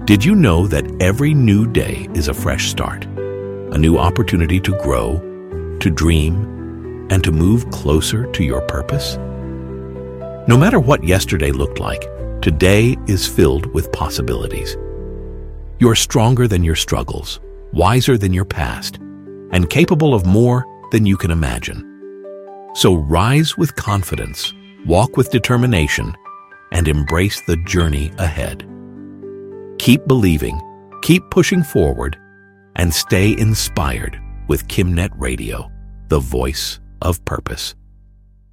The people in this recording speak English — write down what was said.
Did you know that every new day is a fresh start? A new opportunity to grow, to dream, and to move closer to your purpose? No matter what yesterday looked like, today is filled with possibilities. You're stronger than your struggles, wiser than your past, and capable of more than you can imagine. So rise with confidence, walk with determination, and embrace the journey ahead. Keep believing, keep pushing forward, and stay inspired with KimNet Radio, the voice of purpose.